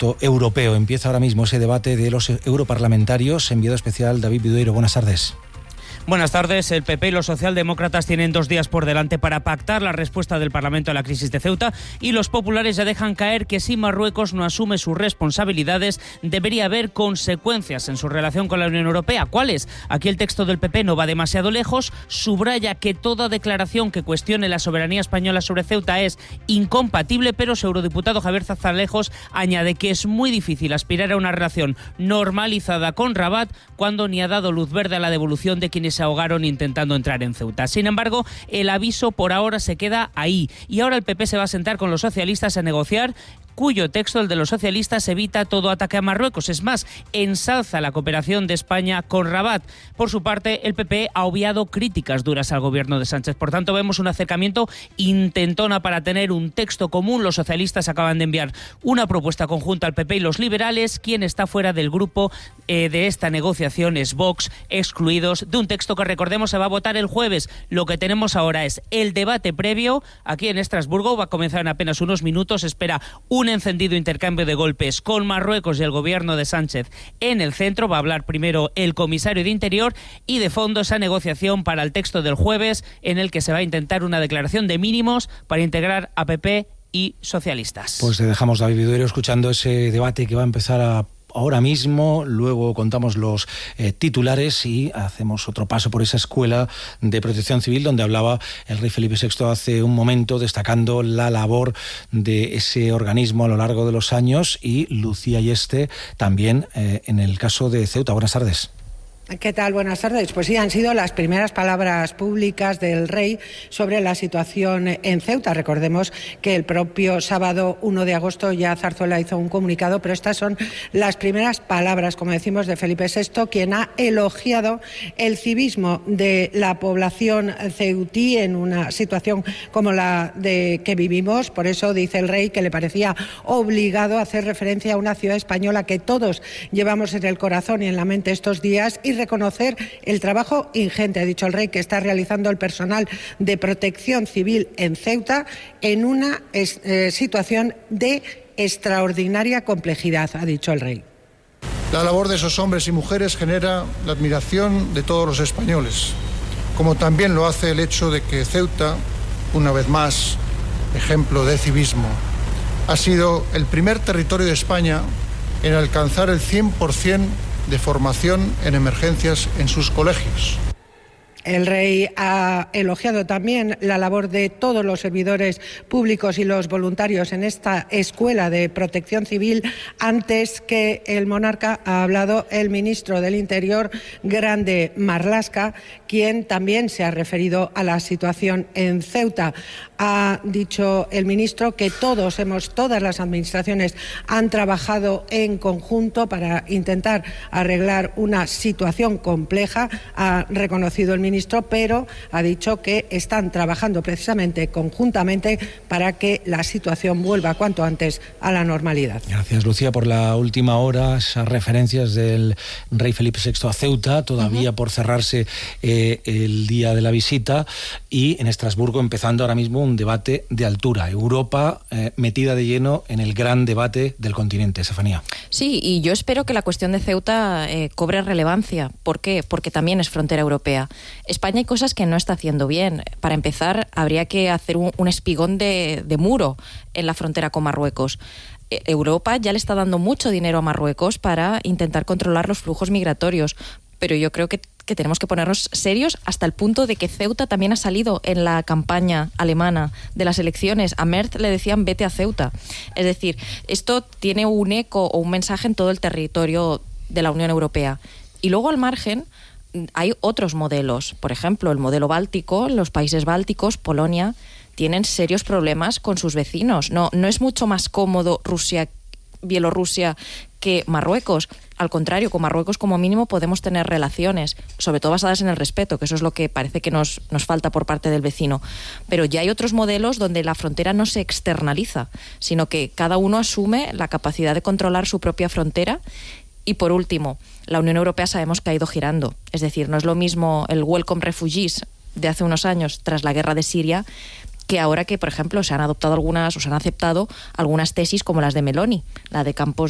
asunto europeo. Empieza ahora mismo ese debate de los europarlamentarios. Enviado especial David Vidueiro, buenas tardes. Buenas tardes. El PP y los socialdemócratas tienen 2 días por delante para pactar la respuesta del Parlamento a la crisis de Ceuta, y los populares ya dejan caer que si Marruecos no asume sus responsabilidades debería haber consecuencias en su relación con la Unión Europea. ¿Cuáles? Aquí el texto del PP no va demasiado lejos, subraya que toda declaración que cuestione la soberanía española sobre Ceuta es incompatible, pero su eurodiputado Javier Zarzalejos añade que es muy difícil aspirar a una relación normalizada con Rabat cuando ni ha dado luz verde a la devolución de quienes se ahogaron intentando entrar en Ceuta. Sin embargo, el aviso por ahora se queda ahí, y ahora el PP se va a sentar con los socialistas a negociar, cuyo texto, el de los socialistas, evita todo ataque a Marruecos. Es más, ensalza la cooperación de España con Rabat. Por su parte, el PP ha obviado críticas duras al gobierno de Sánchez. Por tanto, vemos un acercamiento intentona para tener un texto común. Los socialistas acaban de enviar una propuesta conjunta al PP y los liberales. Quien está fuera del grupo de esta negociación es Vox, excluidos de un texto que, recordemos, se va a votar el jueves. Lo que tenemos ahora es el debate previo aquí en Estrasburgo. Va a comenzar en apenas unos minutos. Espera un encendido intercambio de golpes con Marruecos y el gobierno de Sánchez en el centro. Va a hablar primero el comisario de Interior, y de fondo esa negociación para el texto del jueves, en el que se va a intentar una declaración de mínimos para integrar a PP y socialistas. Pues te dejamos, David Vidueiro, escuchando ese debate que va a empezar ahora mismo. Luego contamos los titulares y hacemos otro paso por esa escuela de protección civil donde hablaba el rey Felipe VI hace un momento, destacando la labor de ese organismo a lo largo de los años, y Lucía Yeste también en el caso de Ceuta. Buenas tardes. ¿Qué tal? Buenas tardes. Pues sí, han sido las primeras palabras públicas del rey sobre la situación en Ceuta. Recordemos que el propio sábado 1 de agosto ya Zarzuela hizo un comunicado, pero estas son las primeras palabras, como decimos, de Felipe VI, quien ha elogiado el civismo de la población ceutí en una situación como la de que vivimos. Por eso dice el rey que le parecía obligado hacer referencia a una ciudad española que todos llevamos en el corazón y en la mente estos días, y reconocer el trabajo ingente, ha dicho el rey, que está realizando el personal de protección civil en Ceuta en una situación de extraordinaria complejidad, ha dicho el rey. La labor de esos hombres y mujeres genera la admiración de todos los españoles, como también lo hace el hecho de que Ceuta, una vez más, ejemplo de civismo, ha sido el primer territorio de España en alcanzar el 100% de formación en emergencias en sus colegios. El rey ha elogiado también la labor de todos los servidores públicos y los voluntarios en esta escuela de protección civil. Antes que el monarca ha hablado el ministro del Interior, Grande Marlaska, quien también se ha referido a la situación en Ceuta. Ha dicho el ministro que todas las administraciones han trabajado en conjunto para intentar arreglar una situación compleja. Ha reconocido el ministro, pero ha dicho que están trabajando precisamente conjuntamente para que la situación vuelva cuanto antes a la normalidad. Gracias, Lucía, por la última hora, esas referencias del rey Felipe VI a Ceuta, todavía por cerrarse el día de la visita, y en Estrasburgo empezando ahora mismo un debate de altura. Europa metida de lleno en el gran debate del continente. Estefanía. Sí, y yo espero que la cuestión de Ceuta cobre relevancia. ¿Por qué? Porque también es frontera europea. España hay cosas que no está haciendo bien. Para empezar, habría que hacer un espigón de muro en la frontera con Marruecos. Europa ya le está dando mucho dinero a Marruecos para intentar controlar los flujos migratorios, pero yo creo que tenemos que ponernos serios hasta el punto de que Ceuta también ha salido en la campaña alemana de las elecciones. A Merz le decían vete a Ceuta. Es decir, esto tiene un eco o un mensaje en todo el territorio de la Unión Europea. Y luego, al margen, hay otros modelos. Por ejemplo, el modelo báltico, los países bálticos, Polonia, tienen serios problemas con sus vecinos. No es mucho más cómodo Bielorrusia que Marruecos. Al contrario, con Marruecos como mínimo podemos tener relaciones, sobre todo basadas en el respeto, que eso es lo que parece que nos falta por parte del vecino. Pero ya hay otros modelos donde la frontera no se externaliza, sino que cada uno asume la capacidad de controlar su propia frontera. Y por último, la Unión Europea sabemos que ha ido girando. Es decir, no es lo mismo el Welcome Refugees de hace unos años tras la guerra de Siria, que ahora que, por ejemplo, se han aceptado algunas tesis como las de Meloni, la de campos